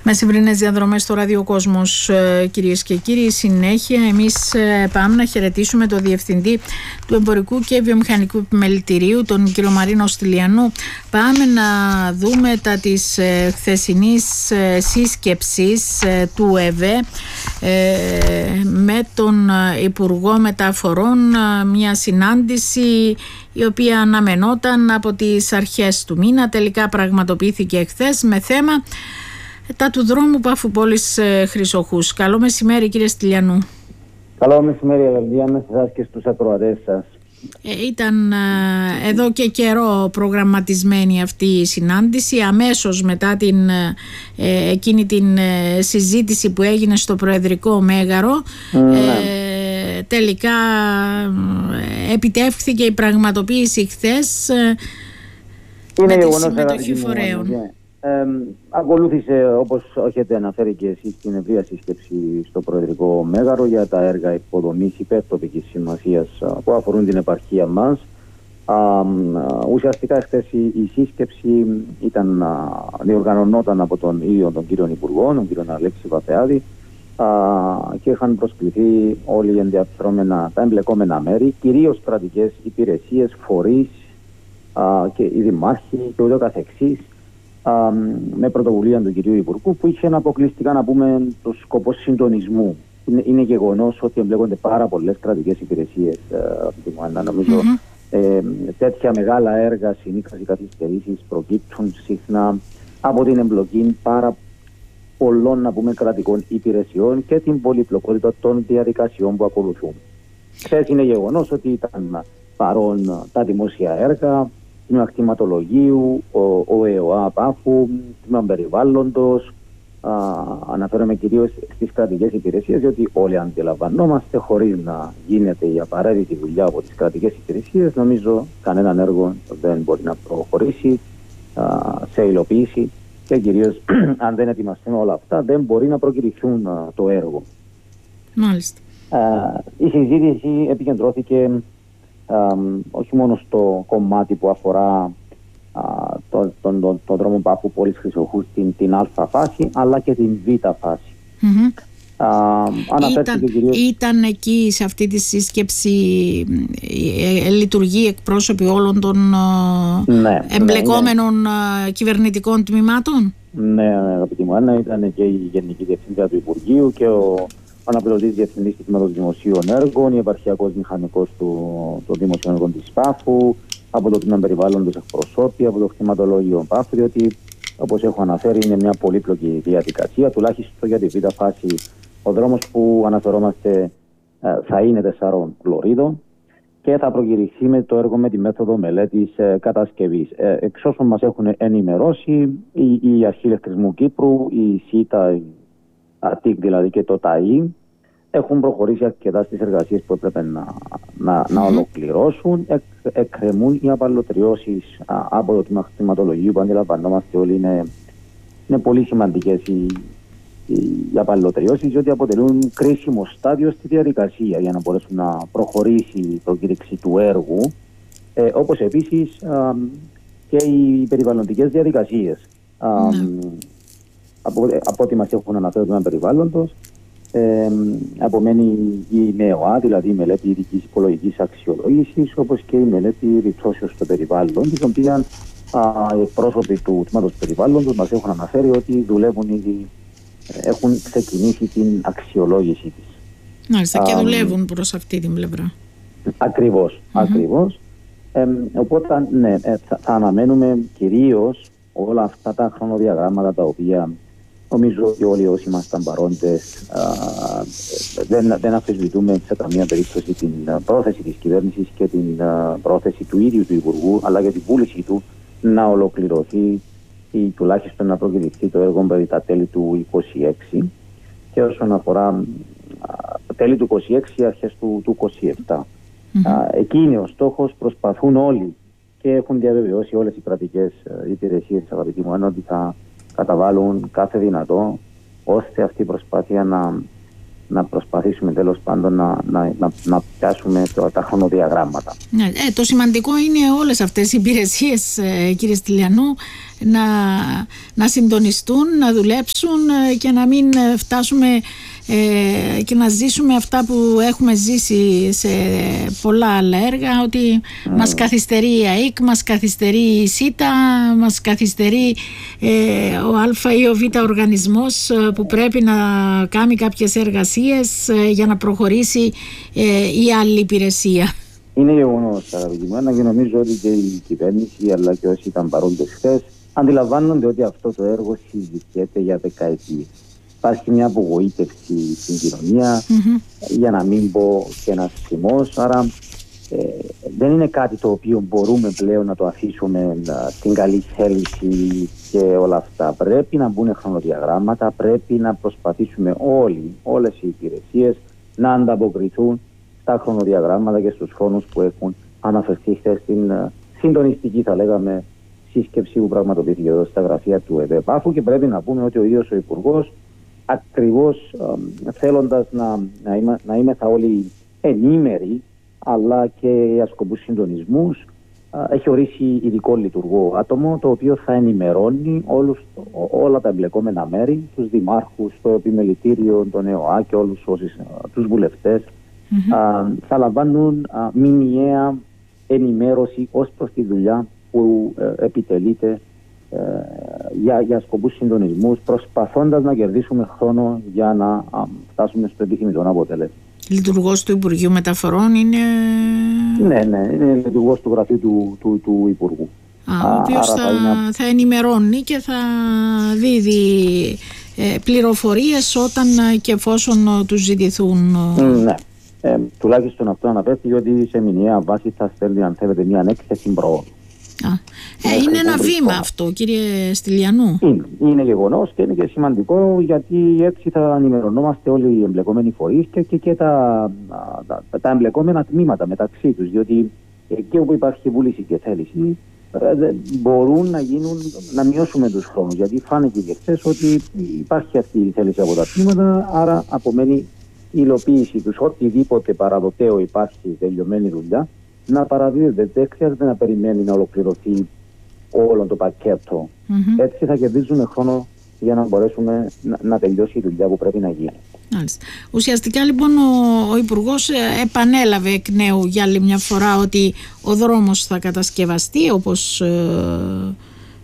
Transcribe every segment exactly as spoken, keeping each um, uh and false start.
Μεσημβρινές διαδρομές στο Ραδιοκόσμος, κυρίες και κύριοι. Συνέχεια εμείς πάμε να χαιρετήσουμε τον Διευθυντή του Εμπορικού και Βιομηχανικού Επιμελητηρίου, τον κύριο Μαρίνο Στυλιανού. Πάμε να δούμε τα της χθεσινής σύσκεψης του ΕΒΕ με τον Υπουργό Μεταφορών, μια συνάντηση η οποία αναμενόταν από τις αρχές του μήνα. Τελικά πραγματοποιήθηκε χθες με θέμα τα του δρόμου Παφοπόλης Χρυσοχούς. Καλό μεσημέρι, κύριε Στυλιανού. Καλό μεσημέρι, Αγγλία, με εσάς και στους ακροατές σας. Ε, ήταν ε, εδώ και καιρό προγραμματισμένη αυτή η συνάντηση, αμέσως μετά την, ε, εκείνη την ε, συζήτηση που έγινε στο Προεδρικό Μέγαρο. Mm. Ε, τελικά ε, επιτεύχθηκε η πραγματοποίηση χθες ε, με τη συμμετοχή φορέων. Ε, ακολούθησε, όπως έχετε αναφέρει και εσείς, την ευρεία σύσκεψη στο Προεδρικό Μέγαρο για τα έργα υποδομής υπερτοπικής σημασίας που αφορούν την επαρχία μας. Α, α, ουσιαστικά χθες η, η σύσκεψη ήταν, α, διοργανωνόταν από τον ίδιο τον κύριο Υπουργό, τον κύριο Αλέξη Βαθεάδη, α, και είχαν προσκληθεί όλοι οι ενδιαφερόμενα, τα εμπλεκόμενα μέρη, κυρίως κρατικές υπηρεσίες, φορείς α, και οι δημάρχοι και ούτω καθεξής, Uh, με πρωτοβουλία του κυρίου Υπουργού, που είχε αποκλειστικά, να πούμε, το σκοπό συντονισμού. Είναι, είναι γεγονός ότι εμπλέκονται πάρα πολλές κρατικές υπηρεσίες. Uh, νομίζω mm-hmm. ε, τέτοια μεγάλα έργα συνήθως οι καθυστερήσεις προκύπτουν συχνά από την εμπλοκή πάρα πολλών, να πούμε, κρατικών υπηρεσιών και την πολυπλοκότητα των διαδικασιών που ακολουθούν. Χθες είναι γεγονός ότι ήταν παρόν τα δημόσια έργα, τμήμα κτηματολογίου, ο, ο ΕΟΑ Πάφου, τμήμα περιβάλλοντος. Αναφέρομαι κυρίως στις κρατικές υπηρεσίες, διότι όλοι αντιλαμβανόμαστε, χωρίς να γίνεται η απαραίτητη δουλειά από τις κρατικές υπηρεσίες, νομίζω κανέναν έργο δεν μπορεί να προχωρήσει α, σε υλοποίηση και κυρίως αν δεν ετοιμαστούν όλα αυτά, δεν μπορεί να προκηρυχθούν α, το έργο. Μάλιστα. Α, η συζήτηση επικεντρώθηκε Uh, όχι μόνο στο κομμάτι που αφορά uh, τον το, το, το δρόμο Παφοπόλης Χρυσοχούς, την, την Α φάση, αλλά και την Β φάση. Mm-hmm. Uh, ήταν, κυρίως... ήταν εκεί σε αυτή τη σύσκεψη ε, ε, λειτουργεί εκπρόσωποι όλων των ε, ναι, εμπλεκόμενων ναι, ναι. Ε, κυβερνητικών τμήματων. Ναι, αγαπητή μου Άννα, ήταν και η Γενική Διευθύντρια του Υπουργείου και ο αναπληρωτής διευθυντής του Τμήματος Δημοσίων Έργων, η επαρχιακός μηχανικός του, του Δημοσίων Έργων της Πάφου, από το Τμήμα Περιβάλλοντος εκπροσώπη, από το κτηματολόγιο Πάφου, διότι, όπως έχω αναφέρει, είναι μια πολύπλοκη διαδικασία. Τουλάχιστον για τη Β φάση, ο δρόμος που αναφερόμαστε ε, θα είναι τεσσάρων λωρίδων και θα προκηρυχθεί με το έργο με τη μέθοδο μελέτης ε, κατασκευής. Ε, εξ όσων μας έχουν ενημερώσει, η, η Αρχή Ηλεκτρισμού Κύπρου, η ΣΥΤΑ, η ΑΤΙΚ δηλαδή και το ΤΑΗ, έχουν προχωρήσει αρκετά στις εργασίες που έπρεπε να, να, να ολοκληρώσουν. Εκ, εκκρεμούν οι απαλωτριώσεις α, από το τμήμα κτηματολογίου, που αντιλαμβανόμαστε όλοι είναι, είναι πολύ σημαντικές οι, οι, οι απαλωτριώσεις, διότι αποτελούν κρίσιμο στάδιο στη διαδικασία για να μπορέσουν να προχωρήσει η προκήρυξη του έργου, ε, όπως επίσης α, και οι περιβαλλοντικές διαδικασίες. Α, mm. Από, από ό,τι μας έχουν αναφέρει το περιβάλλοντος, ε, απομένει η ΜΕΟΑ, δηλαδή η μελέτη ειδικής οικολογικής αξιολόγησης, όπως και η μελέτη επιπτώσεως στο περιβάλλον, την οποία οι εκπρόσωποι του τμήματος περιβάλλοντος μας έχουν αναφέρει ότι δουλεύουν ήδη, έχουν ξεκινήσει την αξιολόγηση της. Μάλιστα, και δουλεύουν προς αυτή την πλευρά. Ακριβώς, mm-hmm. ακριβώς. Ε, οπότε, ναι, θα, θα αναμένουμε κυρίως όλα αυτά τα χρονοδιαγράμματα, τα οποία νομίζω ότι όλοι όσοι ήμασταν παρόντες α, δεν, δεν αμφισβητούμε σε καμία περίπτωση την πρόθεση της κυβέρνησης και την α, πρόθεση του ίδιου του Υπουργού, αλλά και την βούληση του να ολοκληρωθεί ή τουλάχιστον να προκηρυχθεί το έργο περί τα τέλη του είκοσι έξι, και όσον αφορά α, τέλη του είκοσι έξι, αρχές του, του είκοσι επτά. Mm-hmm. Α, εκεί είναι ο στόχος, προσπαθούν όλοι και έχουν διαβεβαιώσει όλες οι κρατικές υπηρεσίες, αγαπητοί μου, ότι θα καταβάλουν κάθε δυνατό ώστε αυτή η προσπάθεια να, να προσπαθήσουμε τέλος πάντων να, να, να, να πιάσουμε το, τα χρονοδιαγράμματα. Ναι, ε, το σημαντικό είναι όλες αυτές οι υπηρεσίες, ε, κύριε Στυλιανού, να, να συντονιστούν, να δουλέψουν ε, και να μην φτάσουμε ε, και να ζήσουμε αυτά που έχουμε ζήσει σε πολλά άλλα έργα, ότι mm. μας καθυστερεί η ΑΕΚ, μας καθυστερεί η ΣΥΤΑ, μας καθυστερεί ε, ο Α ή ο Β οργανισμός ε, που πρέπει να κάνει κάποιες εργασίες ε, για να προχωρήσει ε, η άλλη υπηρεσία. Είναι γεγονός, αγαπητοί, και νομίζω ότι και η κυβέρνηση αλλά και όσοι ήταν παρόντες χθες αντιλαμβάνονται ότι αυτό το έργο συζητιέται για δεκαετίες. Υπάρχει μια απογοήτευση στην κοινωνία, mm-hmm. για να μην πω και ένας θυμός, άρα ε, δεν είναι κάτι το οποίο μπορούμε πλέον να το αφήσουμε στην καλή θέληση και όλα αυτά. Πρέπει να μπουν χρονοδιαγράμματα, πρέπει να προσπαθήσουμε όλοι, όλες οι υπηρεσίες να ανταποκριθούν στα χρονοδιαγράμματα και στους χρόνους που έχουν αναφερθεί χθες στην συντονιστική, θα λέγαμε, σύσκεψη που πραγματοποιήθηκε εδώ στα γραφεία του ΕΔΕΠ. Αφού και πρέπει να πούμε ότι ο ίδιος ο Υπουργός, ακριβώς ε, θέλοντας να, να, είμα, να είμαστε όλοι ενήμεροι, αλλά και για σκοπούς συντονισμούς, ε, έχει ορίσει ειδικό λειτουργό άτομο, το οποίο θα ενημερώνει όλους, ό, όλα τα εμπλεκόμενα μέρη, τους δημάρχους, το επιμελητήριο, τον ΕΟΑ και όλους όσους, τους βουλευτές. Mm-hmm. Ε, θα λαμβάνουν ε, μηνιαία ενημέρωση ως προς τη δουλειά που ε, επιτελείται ε, για, για σκοπούς συντονισμούς, προσπαθώντας να κερδίσουμε χρόνο για να α, φτάσουμε στο επιθυμητό αποτέλεσμα. Λειτουργός του Υπουργείου Μεταφορών είναι... Ναι, ναι, είναι λειτουργός του γραφείου του, του, του Υπουργού. Α, ο οποίος θα, θα, είναι... θα ενημερώνει και θα δίδει ε, πληροφορίες όταν και εφόσον τους ζητηθούν. Ναι. Ε, τουλάχιστον αυτό αναφέρθηκε ότι σε μηνιαία βάση θα στέλνει, αν θέλετε, μια ανέκθεση προόδου. Ε, είναι ένα βήμα αυτό, κύριε Στυλιανού. Είναι, είναι γεγονός και είναι και σημαντικό, γιατί έτσι θα ενημερωνόμαστε όλοι οι εμπλεκόμενοι φορείς και, και, και τα, τα, τα εμπλεκόμενα τμήματα μεταξύ τους. Διότι εκεί όπου υπάρχει βούληση και θέληση, μπορούν να γίνουν, να μειώσουμε τους χρόνους. Γιατί φάνηκε και χθες ότι υπάρχει αυτή η θέληση από τα τμήματα, άρα απομένει η υλοποίηση τους. Οτιδήποτε παραδοτέο υπάρχει τελειωμένη δουλειά, να παραδίδεται. Δεν χρειάζεται να περιμένει να ολοκληρωθεί όλο το πακέτο. Mm-hmm. Έτσι θα κερδίζουμε χρόνο για να μπορέσουμε να, να τελειώσει η δουλειά που πρέπει να γίνει. Μάλιστα. Ουσιαστικά λοιπόν ο, ο Υπουργός επανέλαβε εκ νέου για άλλη μια φορά ότι ο δρόμος θα κατασκευαστεί όπως ε,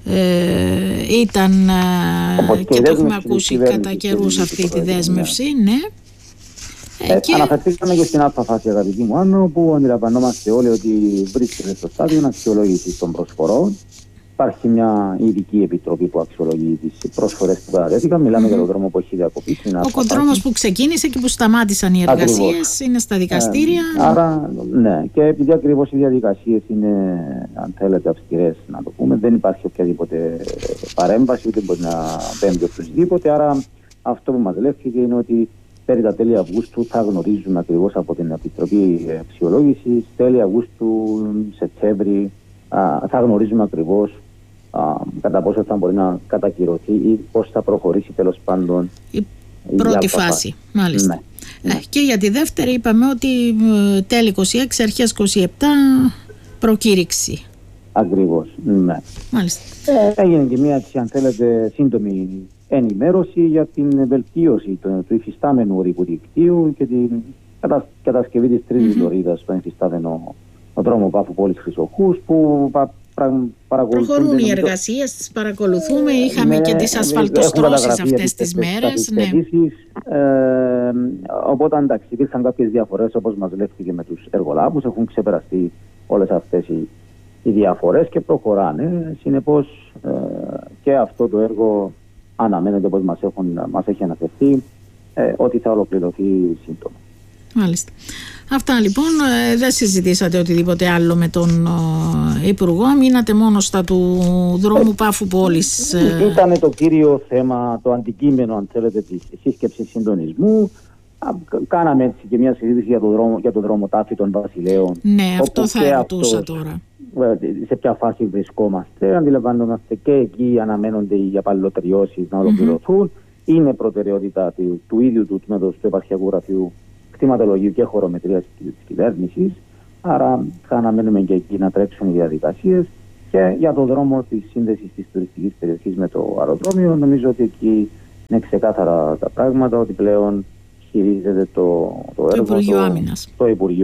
ε, ήταν ε, και το έχουμε ακούσει κατά καιρούς αυτή τη δέσμευση. Ναι. Ναι. Ε, και... Αναφερθήκαμε και στην αλφα φάση, αγαπητοί μου, Άνω, που αντιλαμβανόμαστε όλοι ότι βρίσκεται στο στάδιο αξιολόγηση των προσφορών. Υπάρχει μια ειδική επιτροπή που αξιολογεί τις προσφορές που κατατέθηκαν. Μιλάμε mm-hmm. για τον δρόμο που έχει διακοπεί. Ο δρόμος που ξεκίνησε και που σταμάτησαν οι εργασίες είναι στα δικαστήρια. Ε, άρα, ναι, και επειδή ακριβώς οι διαδικασίες είναι, αν θέλετε, αυστηρές, να το πούμε, δεν υπάρχει οποιαδήποτε παρέμβαση, ούτε μπορεί να πέμπει οποιοδήποτε. Άρα, αυτό που μας λέχθηκε είναι ότι περί τα τέλη Αυγούστου θα γνωρίζουμε ακριβώς από την Επιτροπή Αξιολόγησης, τέλη Αυγούστου, Σεπτέμβρη, θα γνωρίζουμε ακριβώς α, κατά πόσο θα μπορεί να κατακυρωθεί ή πώς θα προχωρήσει τέλος πάντων η πρώτη η φάση. Μάλιστα. Ναι, ναι. Ε, και για τη δεύτερη είπαμε ότι τέλη είκοσι έξι, αρχές είκοσι επτά προκήρυξη. Ακριβώς, ναι. Μάλιστα. Ε, έγινε και μια, αν θέλετε, σύντομη ενημέρωση για την βελτίωση του, του υφιστάμενου οδικού δικτύου και την κατα, κατασκευή της τρίτης mm-hmm. λωρίδας στον υφιστάμενο δρόμο Πάφου Πόλης Χρυσοχούς, που πα, πρα, παρακολουθούν. Προχωρούν οι εργασίες, τις παρακολουθούμε. Είχαμε ναι, και τις ασφαλτοστρώσεις αυτές τις μέρες. Ναι. Ε, οπότε εντάξει, υπήρχαν κάποιες διαφορές, όπως μας λέχθηκε με τους εργολάβους. Έχουν ξεπεραστεί όλες αυτές οι, οι διαφορές και προχωράνε. Συνεπώς ε, και αυτό το έργο αναμένεται, όπως μας, έχουν, μας έχει αναφερθεί, ε, ότι θα ολοκληρωθεί σύντομα. Μάλιστα. Αυτά λοιπόν, ε, δεν συζητήσατε οτιδήποτε άλλο με τον ε, Υπουργό, μείνατε μόνο στα του δρόμου Πάφου Πόλης. Ε, Ήταν το κύριο θέμα, το αντικείμενο, αν θέλετε, της σύσκεψης συντονισμού. Κάναμε έτσι και μια συζήτηση για τον δρόμο, για το δρόμο Τάφη των Βασιλέων. Ναι, αυτό θα ρωτούσα τώρα. Σε ποια φάση βρισκόμαστε, αντιλαμβανόμαστε και εκεί αναμένονται οι απαλληλωτριώσεις να ολοκληρωθούν. Mm-hmm. είναι προτεραιότητα του, του ίδιου του τμήματος του Επαρχιακού Γραφείου Κτηματολογίου και Χωρομετρίας της κυβέρνησης. Άρα θα αναμένουμε και εκεί να τρέξουν οι διαδικασίες. Και για το δρόμο της σύνδεσης της τουριστικής περιοχής με το αεροδρόμιο, νομίζω ότι εκεί είναι ξεκάθαρα τα πράγματα, ότι πλέον χειρίζεται το, το, το έργο Υπουργείο Άμυνας. Το Υπουργείο